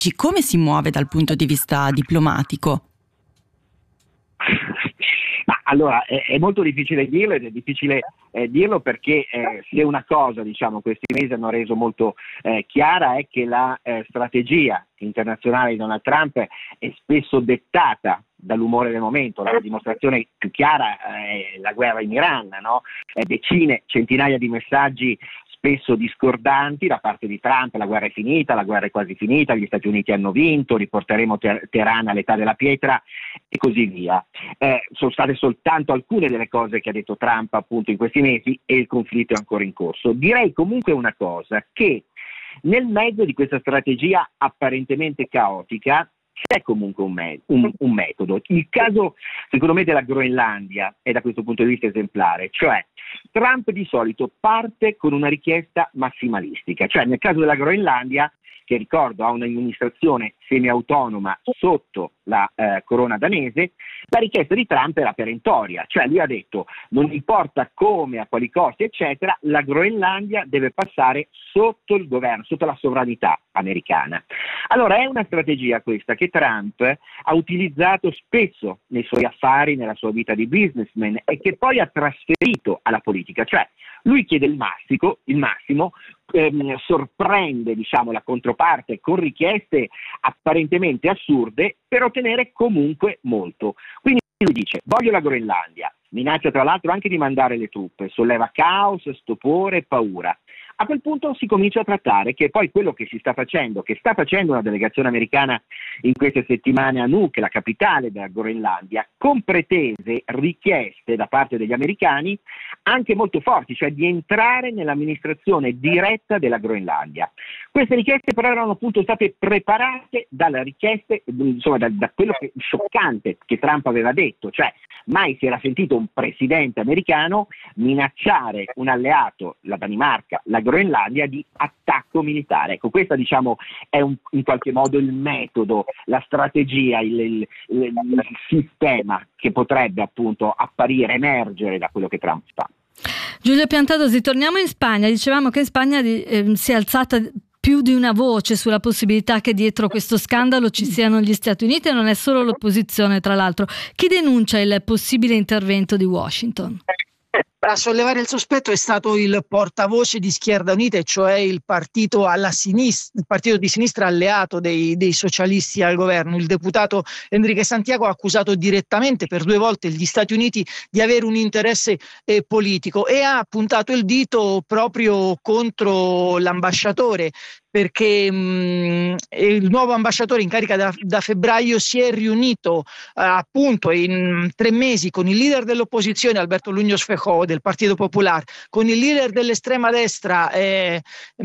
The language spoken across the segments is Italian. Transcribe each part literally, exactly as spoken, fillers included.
come si muove dal punto di vista diplomatico? Ma allora è, è molto difficile dirlo ed è difficile eh, dirlo perché eh, se una cosa, diciamo, questi mesi hanno reso molto eh, chiara è che la eh, strategia internazionale di Donald Trump è spesso dettata dall'umore del momento. La dimostrazione più chiara è la guerra in Iran, no? Eh, decine, centinaia di messaggi spesso discordanti da parte di Trump: la guerra è finita, la guerra è quasi finita, gli Stati Uniti hanno vinto, riporteremo Ter- Teheran all'età della pietra e così via. Eh, sono state soltanto alcune delle cose che ha detto Trump appunto in questi mesi e il conflitto è ancora in corso. Direi comunque una cosa, che nel mezzo di questa strategia apparentemente caotica c'è comunque un, me- un, un metodo. Il caso, secondo me, della Groenlandia è da questo punto di vista esemplare, cioè Trump di solito parte con una richiesta massimalistica, cioè nel caso della Groenlandia, che ricordo ha un'amministrazione semi-autonoma sotto la eh, corona danese, la richiesta di Trump era perentoria, cioè lui ha detto: non importa come, a quali costi, eccetera, la Groenlandia deve passare sotto il governo, sotto la sovranità americana. Allora è una strategia questa che Trump ha utilizzato spesso nei suoi affari, nella sua vita di businessman, e che poi ha trasferito alla politica, cioè lui chiede il massimo, il massimo ehm, sorprende, diciamo, la controparte con richieste apparentemente assurde per ottenere comunque molto. Quindi lui dice: voglio la Groenlandia, minaccia tra l'altro anche di mandare le truppe, solleva caos, stupore e paura. A quel punto si comincia a trattare, che è poi quello che si sta facendo, che sta facendo una delegazione americana in queste settimane a Nuuk, la capitale della Groenlandia, con pretese, richieste da parte degli americani anche molto forti, cioè di entrare nell'amministrazione diretta della Groenlandia. Queste richieste però erano appunto state preparate dalle richieste, insomma, da, da quello che, scioccante che Trump aveva detto, cioè mai si era sentito un presidente americano minacciare un alleato, la Danimarca, la Groenlandia, di attacco militare. Ecco, questo, diciamo, è un, in qualche modo il metodo, la strategia, il, il, il, il sistema che potrebbe appunto apparire, emergere da quello che Trump fa. Giulio Piantadosi, torniamo in Spagna. Dicevamo che in Spagna eh, si è alzata più di una voce sulla possibilità che dietro questo scandalo ci siano gli Stati Uniti, e non è solo l'opposizione, tra l'altro. Chi denuncia il possibile intervento di Washington? A sollevare il sospetto è stato il portavoce di Izquierda Unita, cioè il partito alla sinistra, il partito di sinistra alleato dei, dei socialisti al governo. Il deputato Enrique Santiago ha accusato direttamente per due volte gli Stati Uniti di avere un interesse eh, politico, e ha puntato il dito proprio contro l'ambasciatore, perché mh, il nuovo ambasciatore in carica da, da febbraio si è riunito eh, appunto in tre mesi con il leader dell'opposizione Alberto Núñez Feijóo del Partito Popolare, con il leader dell'estrema destra eh,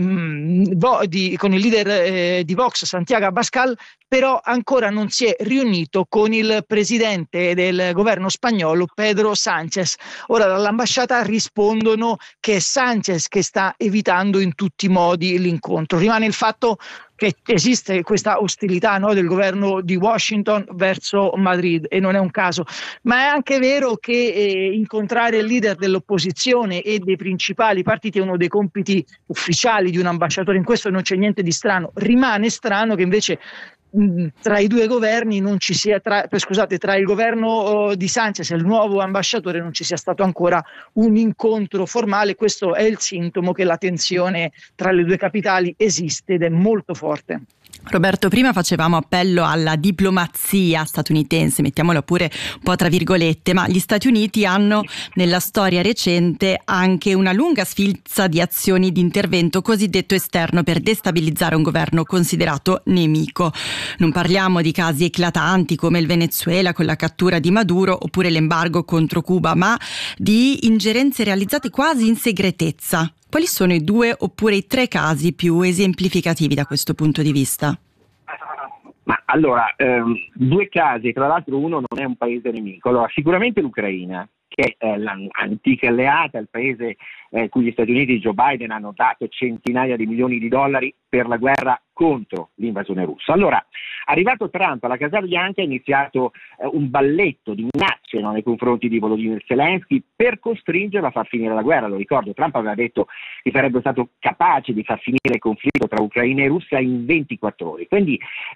mh, di, con il leader eh, di Vox Santiago Abascal, però ancora non si è riunito con il presidente del governo spagnolo Pedro Sánchez. Ora dall'ambasciata rispondono che è Sánchez che sta evitando in tutti i modi l'incontro. Rimane il fatto che esiste questa ostilità, no, del governo di Washington verso Madrid, e non è un caso, ma è anche vero che eh, incontrare il leader dell'opposizione e dei principali partiti è uno dei compiti ufficiali di un ambasciatore. In questo non c'è niente di strano. Rimane strano che invece tra i due governi non ci sia, tra, scusate, tra il governo di Sánchez e il nuovo ambasciatore non ci sia stato ancora un incontro formale. Questo è il sintomo che la tensione tra le due capitali esiste ed è molto forte. Roberto, prima facevamo appello alla diplomazia statunitense, mettiamola pure un po' tra virgolette, ma gli Stati Uniti hanno nella storia recente anche una lunga sfilza di azioni di intervento cosiddetto esterno per destabilizzare un governo considerato nemico. Non parliamo di casi eclatanti come il Venezuela con la cattura di Maduro oppure l'embargo contro Cuba, ma di ingerenze realizzate quasi in segretezza. Quali sono i due oppure i tre casi più esemplificativi da questo punto di vista? Ma allora, ehm, due casi, tra l'altro uno non è un paese nemico. Allora, sicuramente l'Ucraina, che è l'antica alleata, il paese eh, cui gli Stati Uniti di Joe Biden hanno dato centinaia di milioni di dollari per la guerra contro l'invasione russa. Allora, arrivato Trump alla Casa Bianca, è iniziato eh, un balletto di minacce sfociano nei confronti di Volodymyr Zelensky per costringerlo a far finire la guerra. Lo ricordo, Trump aveva detto che sarebbe stato capace di far finire il conflitto tra Ucraina e Russia in ventiquattro ore. Quindi